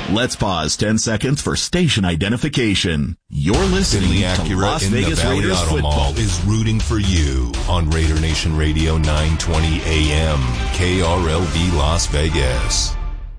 Let's pause 10 seconds for station identification. You're listening Finley to Acura Las in Vegas the Valley Raiders Auto football. Mall is rooting for you on Raider Nation Radio 920 AM, KRLV Las Vegas.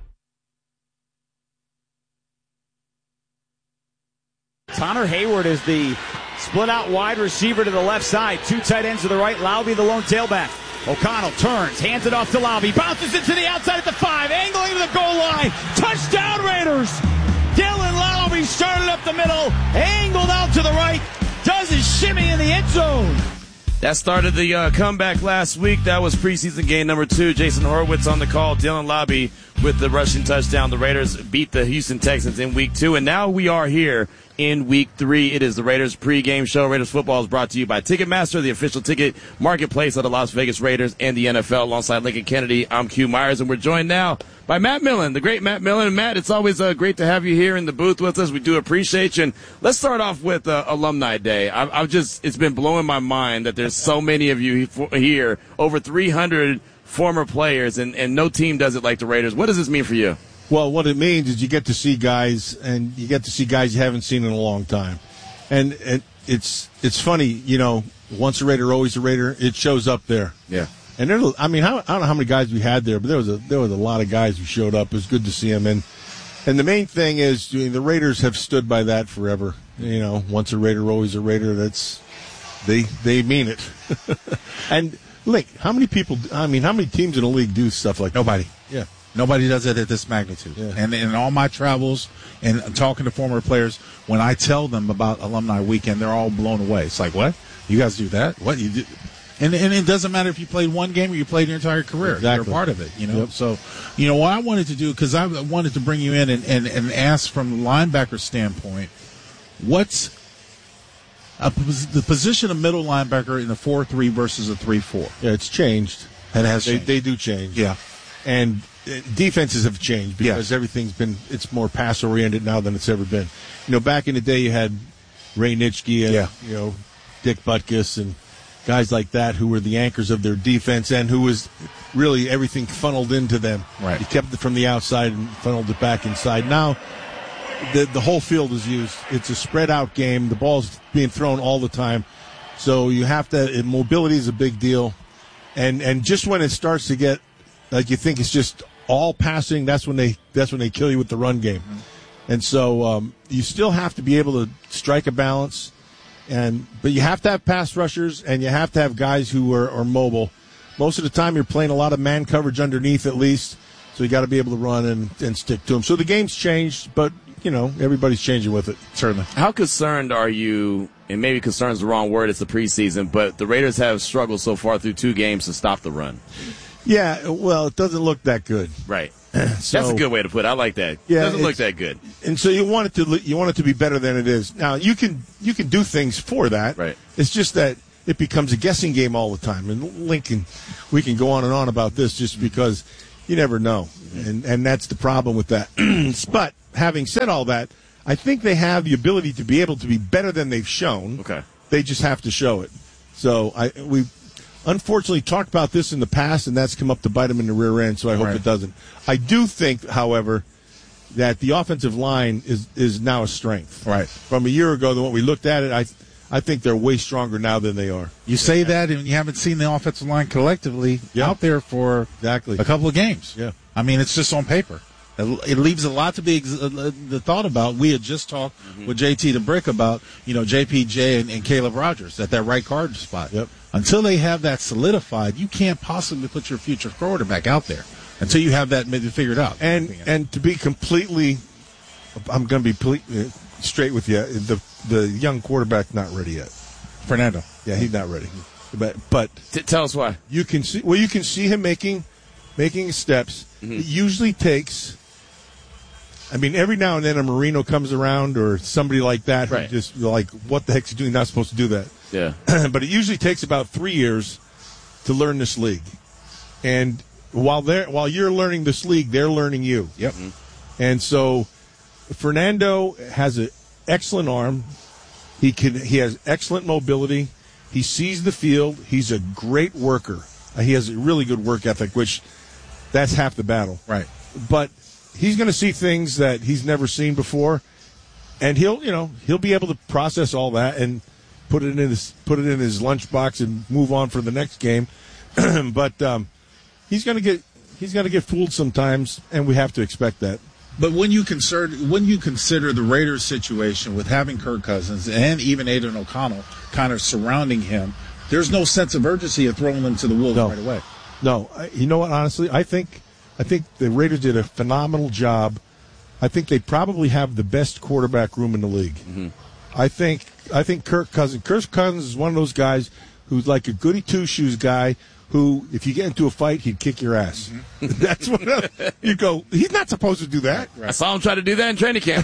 Connor Hayward is the split-out wide receiver to the left side. Two tight ends to the right. Laube the lone tailback. O'Connell turns, hands it off to Laube. Bounces it to the outside at the 5. Angling to the goal line. Touchdown Raiders! Dylan Laube started up the middle. Angled out to the right. Does his shimmy in the end zone. That started the comeback last week. That was preseason game number 2. Jason Horowitz on the call. Dylan Laube with the rushing touchdown. The Raiders beat the Houston Texans in week 2. And now we are here in week 3. It is the Raiders pregame show. Raiders football is brought to you by Ticketmaster, the official ticket marketplace of the Las Vegas Raiders and the NFL. Alongside Lincoln Kennedy, I'm Q Myers, and we're joined now by Matt Millen, the great Matt Millen. Matt, it's always great to have you here in the booth with us. We do appreciate you. And let's start off with Alumni Day. It's been blowing my mind that there's so many of you here, over 300 former players, and no team does it like the Raiders. What does this mean for you? Well, what it means is you get to see guys, and you get to see guys you haven't seen in a long time. And it's funny, you know, once a Raider, always a Raider. It shows up there. Yeah. And I don't know how many guys we had there, but there was a lot of guys who showed up. It was good to see them. And the main thing is, the Raiders have stood by that forever. You know, once a Raider, always a Raider. They mean it. And Link, how many teams in the league do stuff like that? Nobody. Yeah. Nobody does it at this magnitude. Yeah. And in all my travels and talking to former players, when I tell them about Alumni Weekend, they're all blown away. It's like, what? You guys do that? What? You do? And it doesn't matter if you played one game or you played your entire career. Exactly. You're a part of it, you know. Yep. So, you know, what I wanted to do, because I wanted to bring you in and ask from the linebacker standpoint, what's the position of middle linebacker in a 4-3 versus a 3-4? Yeah, it's changed. It has changed. They do change. Yeah. And defenses have changed because it's more pass oriented now than it's ever been. You know, back in the day you had Ray Nitschke and you know, Dick Butkus and guys like that who were the anchors of their defense and who was really everything funneled into them. Right. You kept it from the outside and funneled it back inside. Now the whole field is used. It's a spread out game. The ball's being thrown all the time. So you have to mobility is a big deal. And just when it starts to get like you think it's just all passing, that's when they kill you with the run game. Mm-hmm. And so you still have to be able to strike a balance, but you have to have pass rushers and you have to have guys who are mobile. Most of the time you're playing a lot of man coverage underneath at least, so you got to be able to run and stick to them. So the game's changed, but you know everybody's changing with it. Certainly. How concerned are you? And maybe concern is the wrong word. It's the preseason, but the Raiders have struggled so far through 2 games to stop the run. Yeah, well, it doesn't look that good. Right. So, that's a good way to put it. I like that. Yeah, it doesn't look that good. And so you want it to be better than it is. Now you can do things for that. Right. It's just that it becomes a guessing game all the time. And Lincoln, we can go on and on about this just because you never know, and that's the problem with that. But having said all that, I think they have the ability to be able to be better than they've shown. Okay. They just have to show it. So we unfortunately talked about this in the past, and that's come up to bite them in the rear end, so I hope it doesn't. I do think, however, that the offensive line is now a strength. Right. From a year ago, than what we looked at it, I think they're way stronger now than they are. You say that, and you haven't seen the offensive line collectively out there for a couple of games. Yeah. I mean, it's just on paper. It leaves a lot to be thought about. We had just talked with JT the Brick about, you know, JPJ and Caleb Rogers at that right guard spot. Yep. Until they have that solidified, you can't possibly put your future quarterback out there until you have that maybe figured out. And to be completely, I'm going to be straight with you. The young quarterback not ready yet. Fernando. Yeah, he's not ready. But tell us why. You can see him making steps. Mm-hmm. It usually takes. I mean, every now and then a Marino comes around or somebody like that who just like, what the heck's he doing? Not supposed to do that. Yeah. But it usually takes about 3 years to learn this league. And while you're learning this league, they're learning you. Yep. Mm-hmm. And so Fernando has an excellent arm. He has excellent mobility. He sees the field. He's a great worker. He has a really good work ethic, which that's half the battle. Right. But he's going to see things that he's never seen before, and he'll be able to process all that and put it in his lunchbox and move on for the next game. But he's going to get fooled sometimes, and we have to expect that. But when you consider the Raiders' situation with having Kirk Cousins and even Aiden O'Connell kind of surrounding him, there's no sense of urgency of throwing them to the wolves right away. No, you know what? Honestly, I think the Raiders did a phenomenal job. I think they probably have the best quarterback room in the league. Mm-hmm. I think Kirk Cousins is one of those guys who's like a goody two-shoes guy who, if you get into a fight, he'd kick your ass. Mm-hmm. That's what you go, he's not supposed to do that. Right. I saw him try to do that in training camp.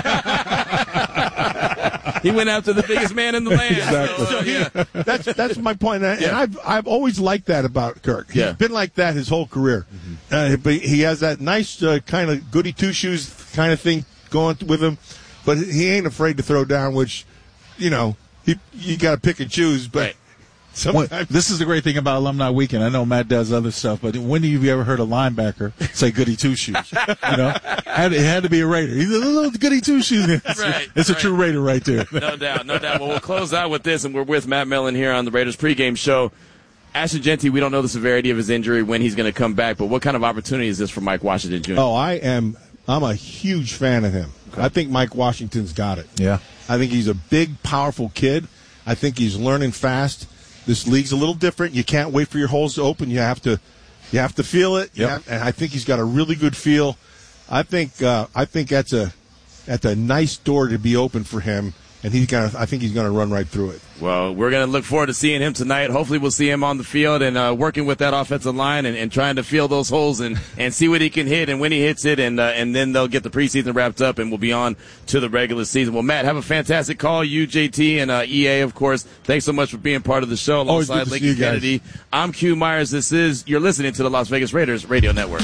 He went after the biggest man in the land. Exactly. So, yeah. That's my point. And I've always liked that about Kirk. He's been like that his whole career. Mm-hmm. But he has that nice kind of goody two-shoes kind of thing going with him. But he ain't afraid to throw down, which, you got to pick and choose. But right. Sometimes. This is the great thing about Alumni Weekend. I know Matt does other stuff, but when have you ever heard a linebacker say goody two-shoes? It had to be a Raider. He's a little goody two-shoes. It's a true Raider right there. No doubt. Well, we'll close out with this, and we're with Matt Millen here on the Raiders pregame show. Ashton Jeanty, we don't know the severity of his injury, when he's going to come back, but what kind of opportunity is this for Mike Washington Jr.? Oh, I'm a huge fan of him. Okay. I think Mike Washington's got it. Yeah. I think he's a big, powerful kid. I think he's learning fast. This league's a little different. You can't wait for your holes to open. You have to feel it. Yep. And I think he's got a really good feel. I think that's a nice door to be open for him, and I think he's gonna run right through it. Well, we're going to look forward to seeing him tonight. Hopefully we'll see him on the field and working with that offensive line and trying to fill those holes and see what he can hit and when he hits it, and then they'll get the preseason wrapped up and we'll be on to the regular season. Well, Matt, have a fantastic call. You, JT, and EA, of course. Thanks so much for being part of the show alongside Lincoln Kennedy. I'm Q Myers. You're listening to the Las Vegas Raiders Radio Network.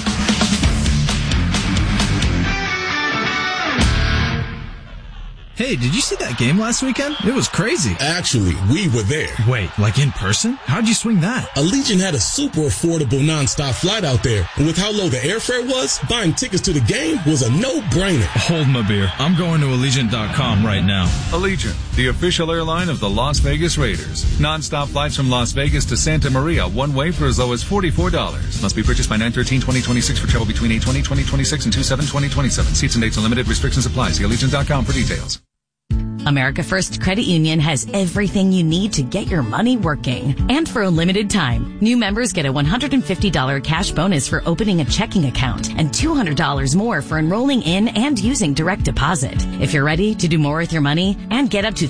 Hey, did you see that game last weekend? It was crazy. Actually, we were there. Wait, like in person? How'd you swing that? Allegiant had a super affordable nonstop flight out there. And with how low the airfare was, buying tickets to the game was a no-brainer. Hold my beer. I'm going to Allegiant.com right now. Allegiant, the official airline of the Las Vegas Raiders. Nonstop flights from Las Vegas to Santa Maria, one way for as low as $44. Must be purchased by 9/13/2026 for travel between 8/20/2026 and 2/7/2027. Seats and dates and limited restrictions apply. See Allegiant.com for details. America First Credit Union has everything you need to get your money working. And for a limited time, new members get a $150 cash bonus for opening a checking account and $200 more for enrolling in and using direct deposit. If you're ready to do more with your money and get up to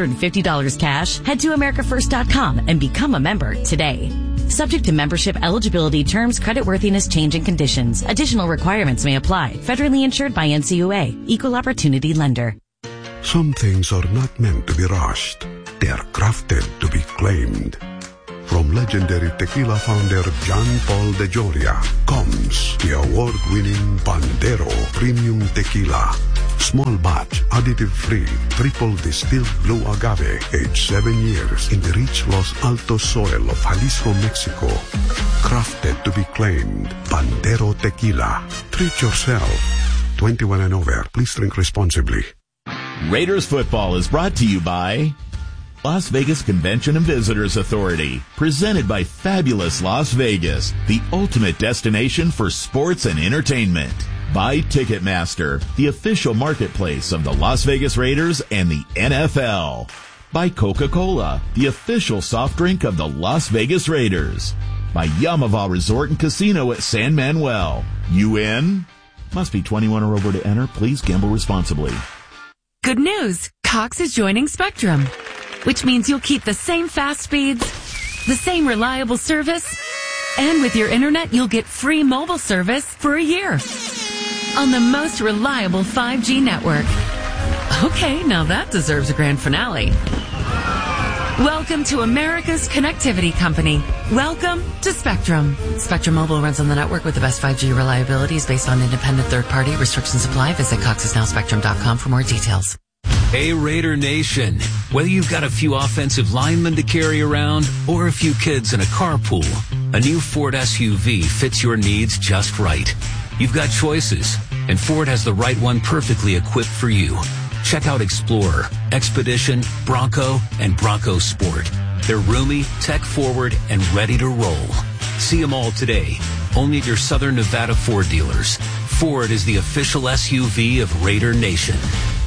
$350 cash, head to AmericaFirst.com and become a member today. Subject to membership eligibility, terms, creditworthiness, changing conditions. Additional requirements may apply. Federally insured by NCUA. Equal Opportunity Lender. Some things are not meant to be rushed. They are crafted to be claimed. From legendary tequila founder John Paul de Joria comes the award-winning Pandero Premium Tequila. Small batch, additive-free, triple distilled blue agave, aged 7 years in the rich Los Altos soil of Jalisco, Mexico. Crafted to be claimed. Pandero Tequila. Treat yourself. 21 and over. Please drink responsibly. Raiders football is brought to you by Las Vegas Convention and Visitors Authority, presented by Fabulous Las Vegas, the ultimate destination for sports and entertainment. By Ticketmaster, the official marketplace of the Las Vegas Raiders and the NFL. By Coca-Cola, the official soft drink of the Las Vegas Raiders. By Yamava Resort and Casino at San Manuel. You in? Must be 21 or over to enter. Please gamble responsibly. Good news! Cox is joining Spectrum, which means you'll keep the same fast speeds, the same reliable service, and with your internet, you'll get free mobile service for a year on the most reliable 5G network. Okay, now that deserves a grand finale. Welcome to America's connectivity company. Welcome to Spectrum. Spectrum Mobile runs on the network with the best 5G reliabilities based on independent third-party. Restrictions apply. Visit coxisnowspectrum.com for more details. Hey, Raider Nation. Whether you've got a few offensive linemen to carry around or a few kids in a carpool, a new Ford SUV fits your needs just right. You've got choices. and Ford has the right one perfectly equipped for you. Check out Explorer, Expedition, Bronco, and Bronco Sport. They're roomy, tech-forward, and ready to roll. See them all today, only at your Southern Nevada Ford dealers. Ford is the official SUV of Raider Nation.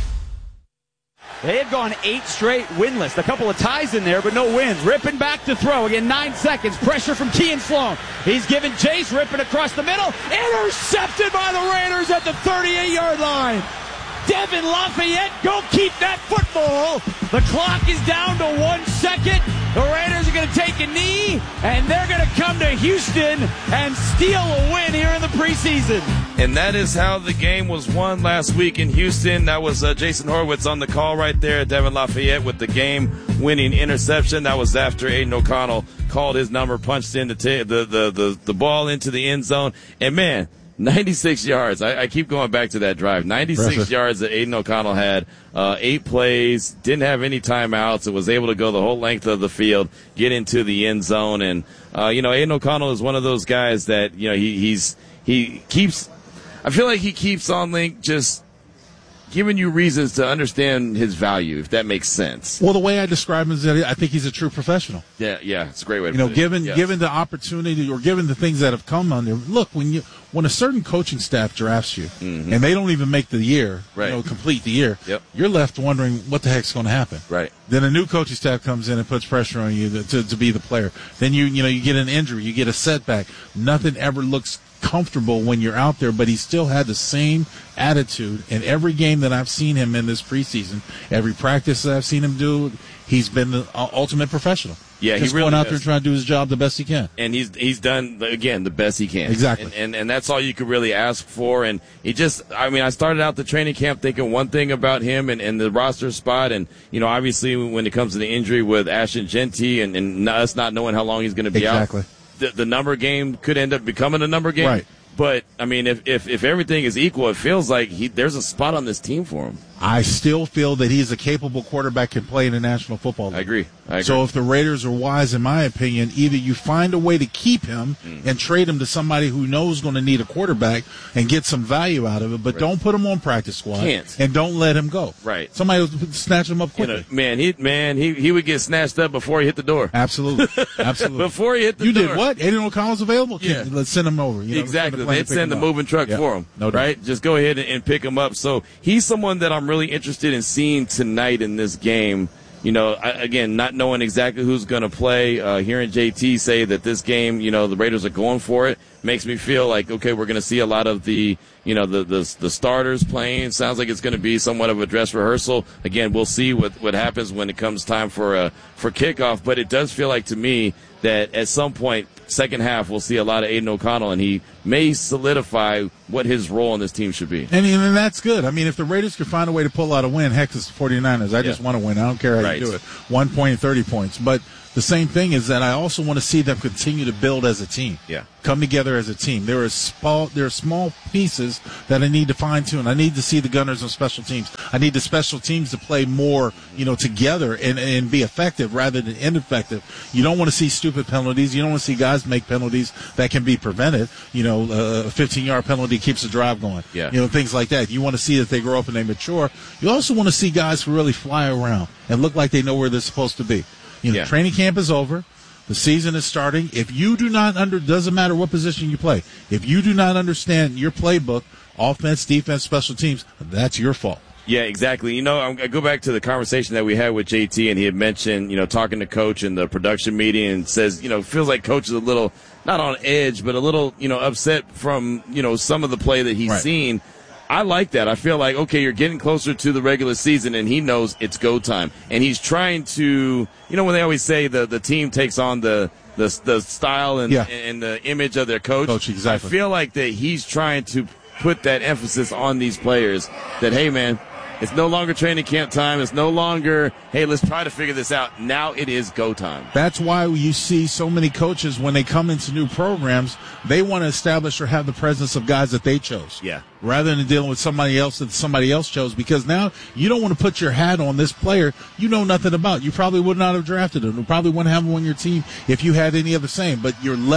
They had gone 8 straight winless. A couple of ties in there, but no wins. Rippon back to throw. Again, 9 seconds. Pressure from Kean Sloan. He's given Jace. Rippon across the middle. Intercepted by the Raiders at the 38-yard line. Devin Lafayette, go keep that football. The clock is down to 1 second. The Raiders are going to take a knee, and they're going to come to Houston and steal a win here in the preseason. And that is how the game was won last week in Houston. That was Jason Horwitz on the call right there. Devin Lafayette with the game-winning interception. That was after Aiden O'Connell called his number, punched in the ball into the end zone. And, man, 96 yards. I keep going back to that drive. 96 Impressive. yards that Aiden O'Connell had. 8 plays, didn't have any timeouts, and was able to go the whole length of the field, get into the end zone. And, Aiden O'Connell is one of those guys that, he keeps – I feel like he keeps on Link just giving you reasons to understand his value, if that makes sense. Well, the way I describe him is that I think he's a true professional. Yeah, it's a great way to put it. Given the opportunity or given the things that have come on there. Look, when a certain coaching staff drafts you and they don't even make the year, right, complete the year, you're left wondering what the heck's going to happen. Right. Then a new coaching staff comes in and puts pressure on you to be the player. Then you get an injury, you get a setback. Nothing ever looks comfortable when you're out there, but he still had the same attitude in every game that I've seen him in this preseason. Every practice that I've seen him do, he's been the ultimate professional. Yeah, just he really going out has. there and trying to do his job the best he can. And he's done, again, the best he can. Exactly. And that's all you could really ask for. And I started out the training camp thinking one thing about him and the roster spot. And, obviously when it comes to the injury with Ashton Genty and us not knowing how long he's going to be out. The number game could end up becoming a number game. Right. But, if everything is equal, it feels like there's a spot on this team for him. I still feel that he's a capable quarterback, can play in the National Football League. I agree. So if the Raiders are wise, in my opinion, either you find a way to keep him and trade him to somebody who knows going to need a quarterback and get some value out of it, but don't put him on practice squad. Can't. And don't let him go. Right. Somebody will snatch him up quickly. He would get snatched up before he hit the door. Absolutely. Before he hit the door. You did what? Aiden O'Connell's available? Yeah. Let's send him over. Exactly. They'd send the moving truck for him. No doubt. Right? Just go ahead and pick him up. So he's someone that I'm really interested in seeing tonight in this game. Again, not knowing exactly who's going to play, hearing JT say that this game, the Raiders are going for it, makes me feel like, okay, we're going to see a lot of the starters playing. Sounds like it's going to be somewhat of a dress rehearsal. Again, we'll see what happens when it comes time for kickoff. But it does feel like to me that at some point, second half, we'll see a lot of Aiden O'Connell, and he may solidify what his role on this team should be. And that's good. If the Raiders could find a way to pull out a win, heck, it's the 49ers. I just want to win. I don't care how you do it. 1 point and 30 points. But the same thing is that I also want to see them continue to build as a team. Yeah. Come together as a team. There are small pieces that I need to fine tune. I need to see the Gunners on special teams. I need the special teams to play more, together and be effective rather than ineffective. You don't want to see stupid penalties. You don't want to see guys make penalties that can be prevented. A 15-yard penalty keeps the drive going. Yeah. Things like that. You want to see that they grow up and they mature. You also want to see guys who really fly around and look like they know where they're supposed to be. Training camp is over. The season is starting. If you do not doesn't matter what position you play. If you do not understand your playbook, offense, defense, special teams, that's your fault. Yeah, exactly. I go back to the conversation that we had with JT, and he had mentioned, talking to Coach in the production meeting, and says, feels like Coach is a little, not on edge, but a little, upset from, some of the play that he's seen. I like that. I feel like, okay, you're getting closer to the regular season, and he knows it's go time. And he's trying to, when they always say the team takes on the style and the image of their coach. Exactly. I feel like that he's trying to put that emphasis on these players that, hey, man, it's no longer training camp time. It's no longer, hey, let's try to figure this out. Now it is go time. That's why you see so many coaches, when they come into new programs, they want to establish or have the presence of guys that they chose. Yeah. Rather than dealing with somebody else that somebody else chose, because now you don't want to put your hat on this player you know nothing about. You probably would not have drafted him. You probably wouldn't have him on your team if you had any of the same, but you're left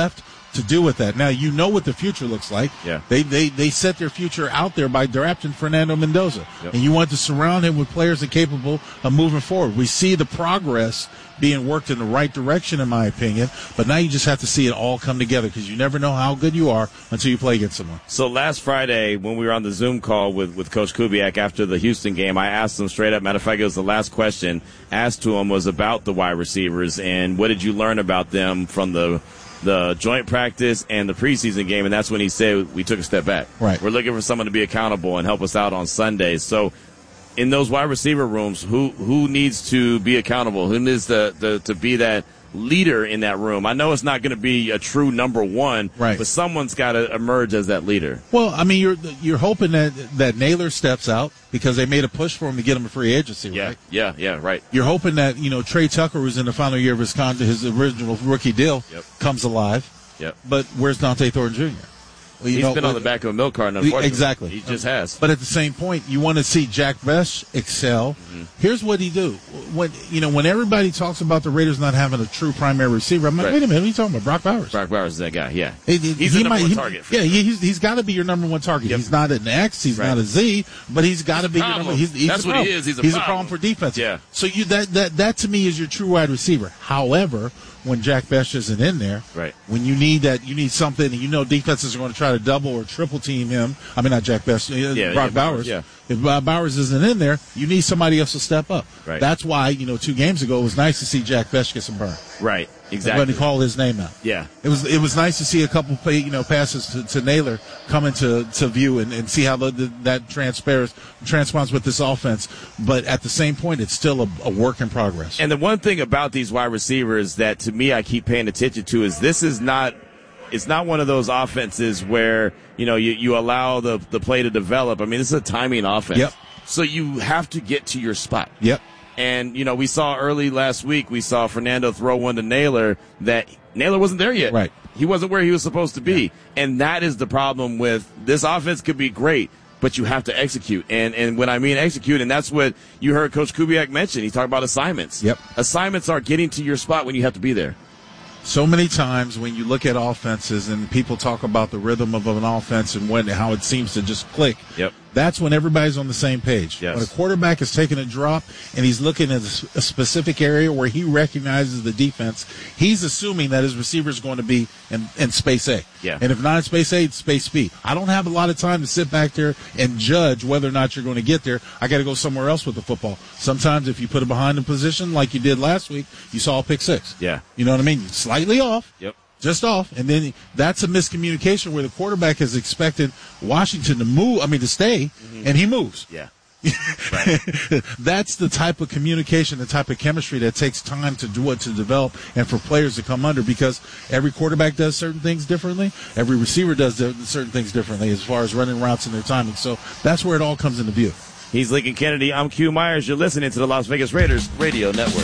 to do with that. Now, you know what the future looks like. Yeah. They set their future out there by drafting Fernando Mendoza. Yep. And you want to surround him with players that are capable of moving forward. We see the progress being worked in the right direction, in my opinion. But now you just have to see it all come together, because you never know how good you are until you play against someone. So last Friday, when we were on the Zoom call with Coach Kubiak after the Houston game, I asked him straight up. Matter of fact, it was the last question asked to him was about the wide receivers and what did you learn about them from the joint practice and the preseason game, and that's when he said we took a step back. Right. We're looking for someone to be accountable and help us out on Sundays. So in those wide receiver rooms, who needs to be accountable? Who needs to be that leader in that room? I know it's not going to be a true number one, right, but someone's got to emerge as that leader. Well, I mean, you're hoping that Naylor steps out because they made a push for him to get him a free agency, right? Yeah, right. You're hoping that, Trey Tucker, who's in the final year of his original rookie deal, comes alive. Yep. But where's Dante Thornton Jr.? Well, He's been on the back of a milk carton, unfortunately. Exactly. He just has. But at the same point, you want to see Jack Best excel. Mm-hmm. Here's what he do. When everybody talks about the Raiders not having a true primary receiver, I'm like, wait a minute, what are you talking about? Brock Bowers. Brock Bowers is that guy, yeah. He's the number one target. He's got to be your number one target. Yep. He's not an X, he's not a Z, but he's got to be your number. That's what he is. He's a problem for defense. Yeah. So that to me is your true wide receiver. However, when Jack Best isn't in there, right, when you need something, and defenses are going to try to double or triple team him. I mean, not Jack Best, Brock Bowers. Yeah. If Bowers isn't in there, you need somebody else to step up. Right. That's why 2 games ago it was nice to see Jack Best get some burn. Right. Exactly. When he called his name out. Yeah. It was nice to see a couple passes to Naylor come into view and see how that transpires with this offense. But at the same point, it's still a work in progress. And the one thing about these wide receivers that to me I keep paying attention to is this is not. It's not one of those offenses where, you allow the play to develop. I mean, this is a timing offense. Yep. So you have to get to your spot. Yep. And, we saw early last week, we saw Fernando throw one to Naylor that Naylor wasn't there yet. Right. He wasn't where he was supposed to be. Yeah. And that is the problem with this offense could be great, but you have to execute. And when I mean execute, and that's what you heard Coach Kubiak mention. He talked about assignments. Yep. Assignments are getting to your spot when you have to be there. So many times when you look at offenses and people talk about the rhythm of an offense and how it seems to just click, yep, that's when everybody's on the same page. Yes. When a quarterback is taking a drop and he's looking at a specific area where he recognizes the defense, he's assuming that his receiver is going to be in space A. Yeah. And if not in space A, it's space B. I don't have a lot of time to sit back there and judge whether or not you're going to get there. I got to go somewhere else with the football. Sometimes if you put it behind the position like you did last week, you saw a pick six. Yeah. You know what I mean? Slightly off. Yep. Just off, and then that's a miscommunication where the quarterback has expected Washington to stay, and he moves. Yeah. Right. That's the type of communication, the type of chemistry that takes time to develop and for players to come under, because every quarterback does certain things differently. Every receiver does certain things differently as far as running routes and their timing. So that's where it all comes into view. He's Lincoln Kennedy. I'm Q Myers. You're listening to the Las Vegas Raiders Radio Network.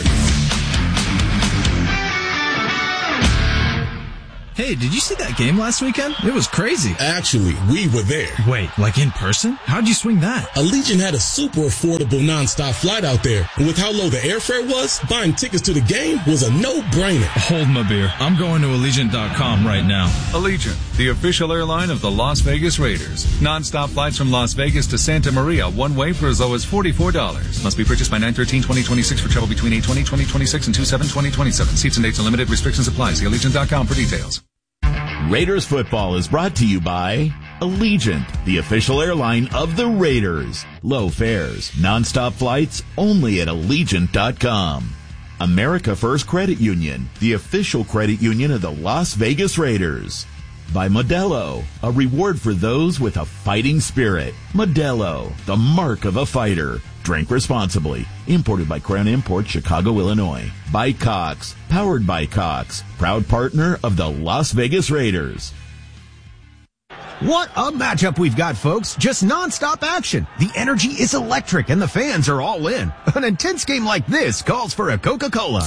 Hey, did you see that game last weekend? It was crazy. Actually, we were there. Wait, like in person? How'd you swing that? Allegiant had a super affordable nonstop flight out there. And with how low the airfare was, buying tickets to the game was a no-brainer. Hold my beer. I'm going to Allegiant.com right now. Allegiant, the official airline of the Las Vegas Raiders. Nonstop flights from Las Vegas to Santa Maria, one way for as low as $44. Must be purchased by 9/13/2026 for travel between 8/20/2026 and 2/7/2027. Seats and dates are limited. Restrictions apply. See Allegiant.com for details. Raiders football is brought to you by Allegiant, the official airline of the Raiders. Low fares, nonstop flights, only at Allegiant.com. America First Credit Union, the official credit union of the Las Vegas Raiders. By Modelo, a reward for those with a fighting spirit. Modelo, the mark of a fighter. Drink responsibly. Imported by Crown Imports, Chicago, Illinois. By Cox, powered by Cox, proud partner of the Las Vegas Raiders. What a matchup we've got, folks. Just nonstop action. The energy is electric and the fans are all in. An intense game like this calls for a Coca-Cola.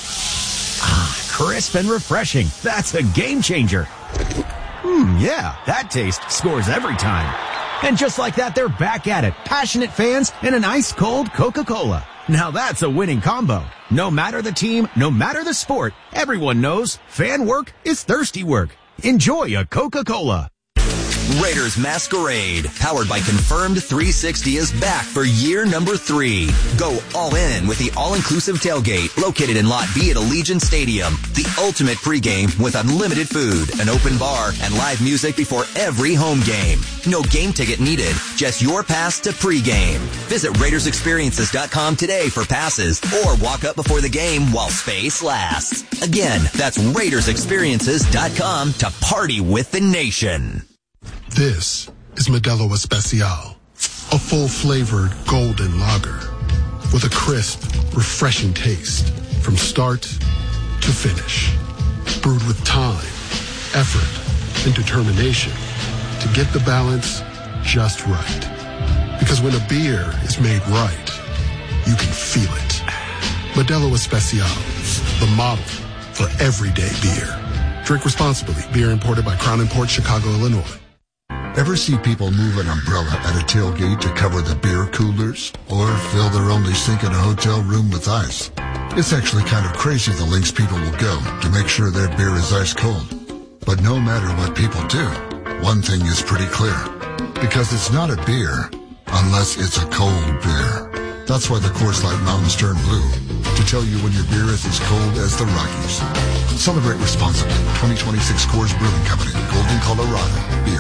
Crisp and refreshing. That's a game changer. Yeah, that taste scores every time. And just like that, they're back at it. Passionate fans and an ice-cold Coca-Cola. Now that's a winning combo. No matter the team, no matter the sport, everyone knows fan work is thirsty work. Enjoy a Coca-Cola. Raiders Masquerade, powered by Confirmed 360, is back for year number 3. Go all in with the all-inclusive tailgate located in Lot B at Allegiant Stadium. The ultimate pregame with unlimited food, an open bar, and live music before every home game. No game ticket needed, just your pass to pregame. Visit RaidersExperiences.com today for passes or walk up before the game while space lasts. Again, that's RaidersExperiences.com to party with the nation. This is Modelo Especial, a full-flavored golden lager with a crisp, refreshing taste from start to finish. Brewed with time, effort, and determination to get the balance just right. Because when a beer is made right, you can feel it. Modelo Especial, the model for everyday beer. Drink responsibly. Beer imported by Crown Imports, Chicago, Illinois. Ever see people move an umbrella at a tailgate to cover the beer coolers? Or fill their only sink in a hotel room with ice? It's actually kind of crazy the lengths people will go to make sure their beer is ice cold. But no matter what people do, one thing is pretty clear. Because it's not a beer unless it's a cold beer. That's why the Coors Light Mountains turn blue. To tell you when your beer is as cold as the Rockies. Celebrate responsibly. 2026 Coors Brewing Company. Golden, Colorado. Beer.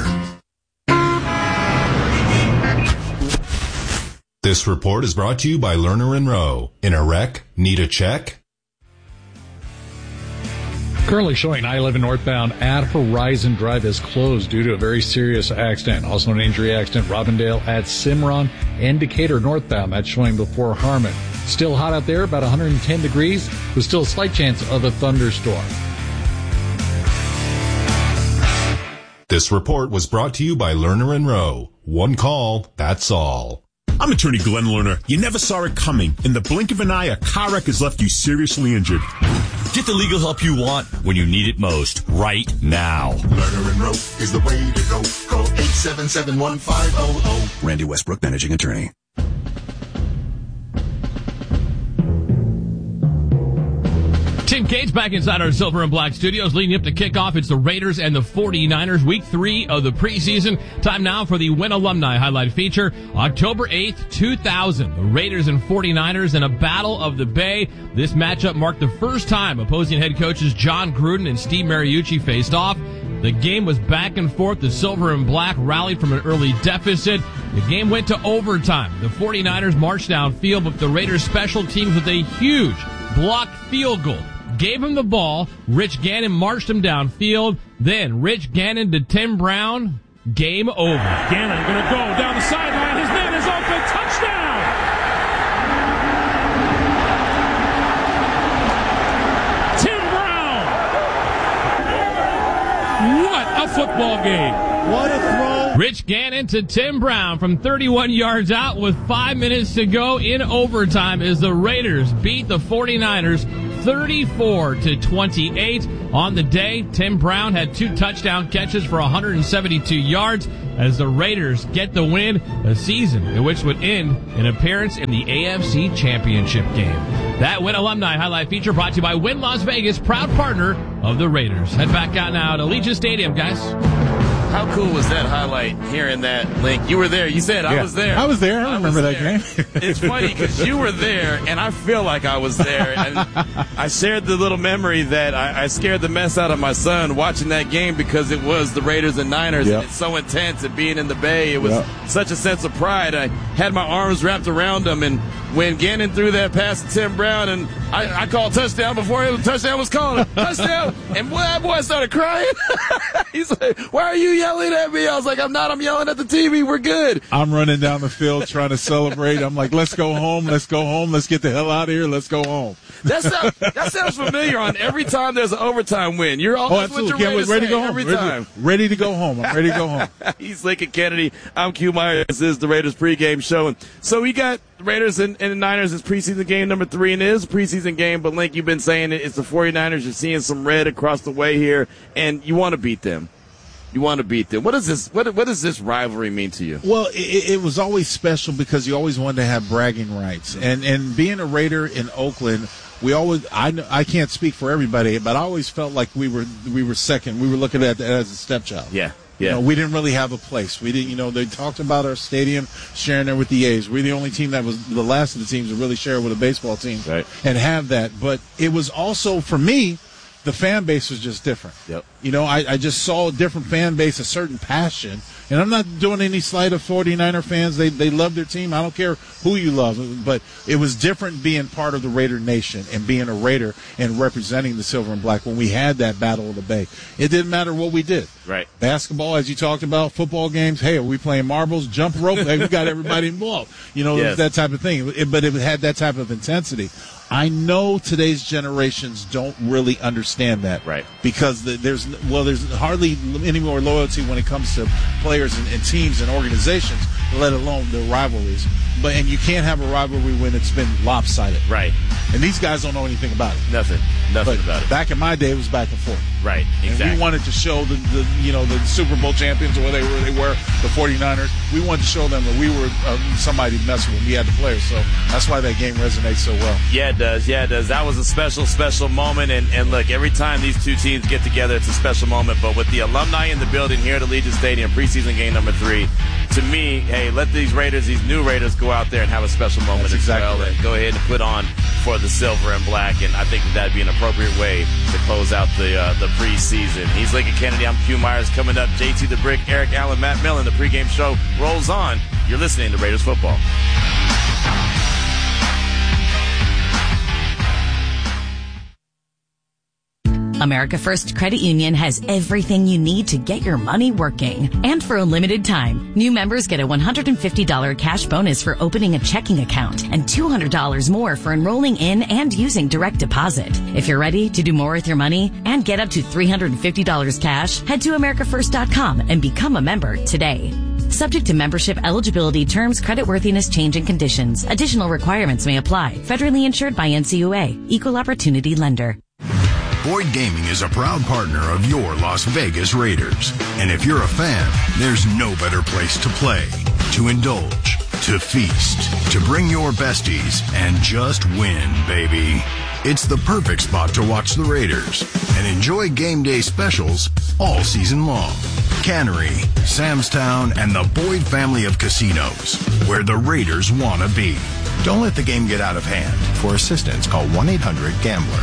This report is brought to you by Lerner & Rowe. In a wreck? Need a check? Currently showing I-11 northbound at Horizon Drive is closed due to a very serious accident. Also an injury accident, Robindale at Cimarron and Decatur northbound. That's showing before Harmon. Still hot out there, about 110 degrees, with still a slight chance of a thunderstorm. This report was brought to you by Lerner & Rowe. One call, that's all. I'm attorney Glenn Lerner. You never saw it coming. In the blink of an eye, a car wreck has left you seriously injured. Get the legal help you want when you need it most, right now. Lerner & Rowe is the way to go. Call 877-1500. Randy Westbrook, managing attorney. Tim Cates back inside our Silver and Black studios leading up to kickoff. It's the Raiders and the 49ers, week 3 of the preseason. Time now for the Win Alumni highlight feature. October 8th, 2000, the Raiders and 49ers in a battle of the Bay. This matchup marked the first time opposing head coaches John Gruden and Steve Mariucci faced off. The game was back and forth. The Silver and Black rallied from an early deficit. The game went to overtime. The 49ers marched downfield, but the Raiders special teams with a huge blocked field goal gave him the ball. Rich Gannon marched him downfield. Then Rich Gannon to Tim Brown. Game over. Gannon going to go down the sideline. His man is open. Touchdown! Tim Brown! What a football game. What a throw. Rich Gannon to Tim Brown from 31 yards out with 5 minutes to go in overtime as the Raiders beat the 49ers 34-28. On the day, Tim Brown had 2 touchdown catches for 172 yards as the Raiders get the win, a season in which would end an appearance in the AFC Championship game. That Win Alumni highlight feature brought to you by Wynn Las Vegas, proud partner of the Raiders. Head back out now to Allegiant Stadium, guys. How cool was that highlight, hearing that, Link? You were there. You said, I was there. I was there. I remember that game. It's funny because you were there, and I feel like I was there. And I shared the little memory that I scared the mess out of my son watching that game because it was the Raiders and Niners, and it's so intense. And being in the Bay, it was such a sense of pride. I had my arms wrapped around them, and when Gannon threw that pass to Tim Brown, and I called touchdown before the touchdown was called. Touchdown! And that boy started crying. He's like, why are you yelling at me? I was like, I'm not. I'm yelling at the TV. We're good. I'm running down the field trying to celebrate. I'm like, let's go home. Let's go home. Let's get the hell out of here. Let's go home. That sounds familiar on every time there's an overtime win. You're all absolutely. Ready to go home. Every time. Ready to go home. I'm ready to go home. He's Lincoln Kennedy. I'm Q Meyer. This is the Raiders pregame show. And so we got the Raiders and the Niners. It's preseason game number 3, and it is a preseason game. But, Link, you've been saying it's the 49ers. You're seeing some red across the way here, and you want to beat them. You want to beat them. What does this rivalry mean to you? Well, it was always special because you always wanted to have bragging rights. And being a Raider in Oakland, I can't speak for everybody, but I always felt like we were second. We were looking at it as a stepchild. Yeah. You know, we didn't really have a place. We didn't, they talked about our stadium sharing it with the A's. We're the only team that was the last of the teams to really share it with a baseball team and have that. But it was also, for me, the fan base was just different. Yep. I just saw a different fan base, a certain passion. And I'm not doing any slight of 49er fans. They love their team. I don't care who you love. But it was different being part of the Raider Nation and being a Raider and representing the Silver and Black when we had that Battle of the Bay. It didn't matter what we did. Right. Basketball, as you talked about, football games. Hey, are we playing marbles, jump rope? Hey, we got everybody involved. Yes. That type of thing. But it had that type of intensity. I know today's generations don't really understand that. Right. Because there's hardly any more loyalty when it comes to players and teams and organizations, let alone their rivalries. And you can't have a rivalry when it's been lopsided. Right. And these guys don't know anything about it. Nothing about it. Back in my day, it was back and forth. Right. Exactly. And we wanted to show the Super Bowl champions or whatever they were, the 49ers. We wanted to show them that we were somebody messing with. We had the players. So that's why that game resonates so well. Yeah, it does. That was a special moment. And look, every time these two teams get together, it's a special moment. But with the alumni in the building here at Allegiant Stadium, preseason game number 3, to me, hey, let these new Raiders, go out there and have a special moment as well. Right. And go ahead and put on for the Silver and Black. And I think that'd be an appropriate way to close out the preseason. He's Lincoln Kennedy. I'm Q Myers. Coming up, JT the Brick, Eric Allen, Matt Millen. The pregame show rolls on. You're listening to Raiders Football. America First Credit Union has everything you need to get your money working. And for a limited time, new members get a $150 cash bonus for opening a checking account and $200 more for enrolling in and using direct deposit. If you're ready to do more with your money and get up to $350 cash, head to AmericaFirst.com and become a member today. Subject to membership eligibility, terms, creditworthiness, change, and conditions. Additional requirements may apply. Federally insured by NCUA. Equal Opportunity Lender. Boyd Gaming is a proud partner of your Las Vegas Raiders. And if you're a fan, there's no better place to play, to indulge, to feast, to bring your besties, and just win, baby. It's the perfect spot to watch the Raiders and enjoy game day specials all season long. Cannery, Sam's Town, and the Boyd family of casinos, where the Raiders want to be. Don't let the game get out of hand. For assistance, call 1-800-GAMBLER.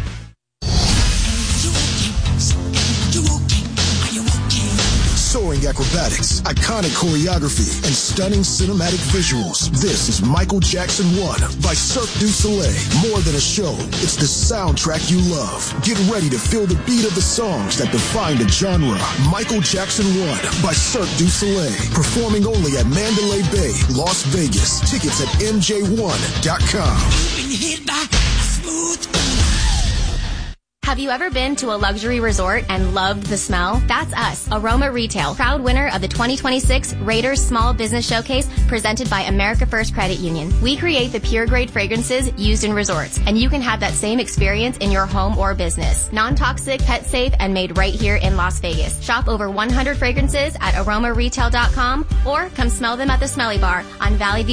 Soaring acrobatics, iconic choreography, and stunning cinematic visuals. This is Michael Jackson 1 by Cirque du Soleil. More than a show, it's the soundtrack you love. Get ready to feel the beat of the songs that define the genre. Michael Jackson 1 by Cirque du Soleil. Performing only at Mandalay Bay, Las Vegas. Tickets at MJ1.com. Have you ever been to a luxury resort and loved the smell? That's us, Aroma Retail, proud winner of the 2026 Raiders Small Business Showcase presented by America First Credit Union. We create the pure grade fragrances used in resorts, and you can have that same experience in your home or business. Non-toxic, pet safe, and made right here in Las Vegas. Shop over 100 fragrances at aromaretail.com or come smell them at the Smelly Bar on Valley View